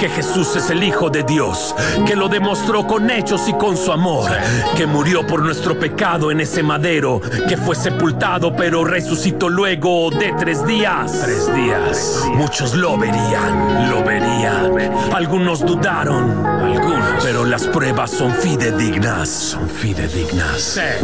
que Jesús es el Hijo de Dios, que lo demostró con hechos y con su amor, que murió por nuestro pecado en ese madero, que fue sepultado pero resucitó luego de 3 días. 3 días. Muchos lo verían. Algunos dudaron, pero las pruebas son fidedignas.